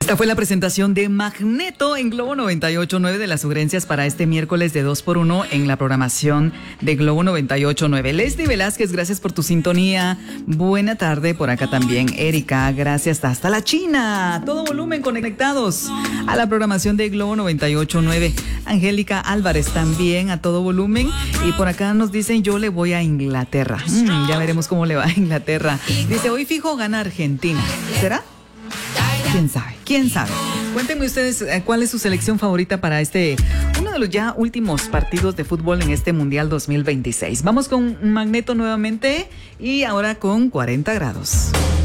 Esta fue la presentación de Magneto en Globo 98.9 de las sugerencias para este miércoles de 2x1 en la programación de Globo 98.9. Leslie Velázquez, gracias por tu sintonía. Buena tarde por acá también. Erika, gracias hasta la China. Todo volumen conectados a la programación de Globo 98.9. Angélica Álvarez también a todo volumen. Y por acá nos dicen, yo le voy a Inglaterra. Ya veremos cómo le va a Inglaterra. Dice, hoy fijo gana Argentina. ¿Será? ¿Quién sabe? ¿Quién sabe? Cuéntenme ustedes cuál es su selección favorita para uno de los ya últimos partidos de fútbol en este Mundial 2026. Vamos con Magneto nuevamente y ahora con 40 grados.